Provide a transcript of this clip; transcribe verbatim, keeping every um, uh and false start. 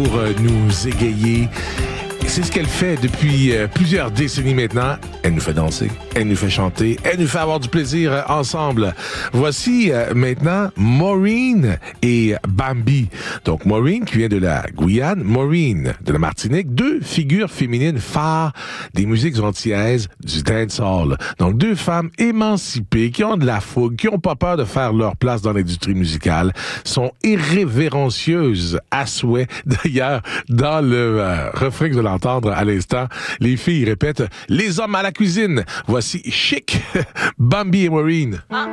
pour euh, nous égayer. C'est ce qu'elle fait depuis euh, plusieurs décennies maintenant. Elle nous fait danser, elle nous fait chanter, elle nous fait avoir du plaisir euh, ensemble. Voici euh, maintenant Maureen et Bambi. Donc Maureen qui vient de la Guyane, Maureen de la Martinique, deux figures féminines phares des musiques antillaises du dancehall. Donc deux femmes émancipées qui ont de la fougue, qui ont pas peur de faire leur place dans l'industrie musicale, sont irrévérencieuses à souhait. D'ailleurs, dans le euh, refrain que vous allez entendre à l'instant, les filles répètent « Les hommes à la cuisine ». Voici Chic, Bambi et Maureen. Ah.